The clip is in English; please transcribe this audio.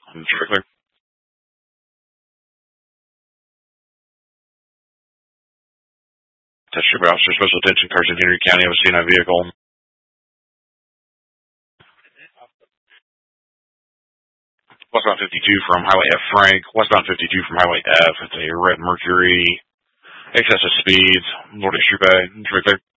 Should be clear. Test Ship Officer, Special Attention, Carson, Henry County, have a C9 vehicle. Westbound 52 from Highway F. Frank. Westbound 52 from Highway F. It's a red Mercury. Excessive speeds. North Street Bay. Should be clear.